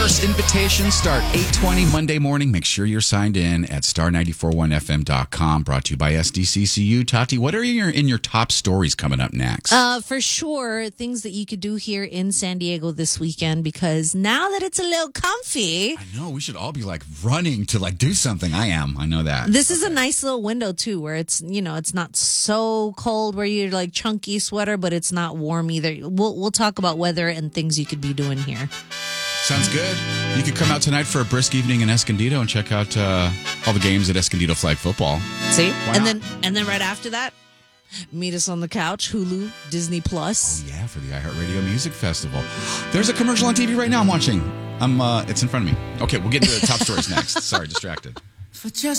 First invitations start 8:20 Monday morning. Make sure you're signed in at star941fm.com. Brought to you by SDCCU. Tati, what are in your top stories coming up next? For sure, things that you could do here in San Diego this weekend, because now that it's a little comfy. I know, we should all be like running to like do something. I know that. This is a nice little window too, where it's, it's not so cold where you're like chunky sweater, but it's not warm either. We'll talk about weather and things you could be doing here. Sounds good. You could come out tonight for a brisk evening in Escondido and check out all the games at Escondido Flag Football. See? Wow. And then right after that, meet us on the couch, Hulu, Disney Plus. Oh yeah, for the iHeartRadio Music Festival. There's a commercial on TV right now I'm watching. It's in front of me. Okay, we'll get into the top stories next. Sorry, distracted. For just